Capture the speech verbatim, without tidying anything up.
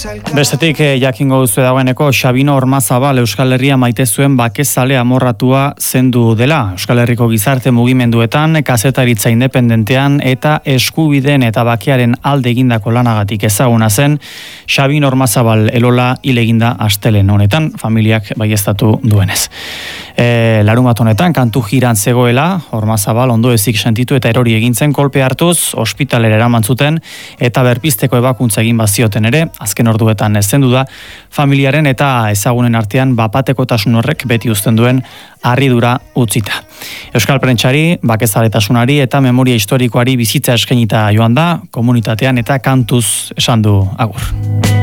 Bestetik, eh, jakingo duzu dagoeneko Sabino Ormazabal Euskal Herria maite zuen bakezale amorratua zendu dela. Euskal Herriko gizarte mugimenduetan, kazetaritza independentean eta eskubideen eta bakearen alde egindako lanagatik ezaguna zen Sabino Ormazabal Elola hil eginda astelen honetan, familiak baieztatu duenez. E, Larunbat honetan kantu jiran zegoela, Ormazabal ondo ezik sentitu eta erori egintzen kolpe hartuz, ospitalera eraman zuten eta berpizteko ebakuntza egin bazioten ere, azken orduetan zendu da, familiaren eta ezagunen artean bapatekotasun horrek beti uzten duen harridura utzita. Euskal Prentsari, bakezaletasunari eta memoria historikoari bizitza eskainita joan da, komunitatean eta kantuz esan du agur.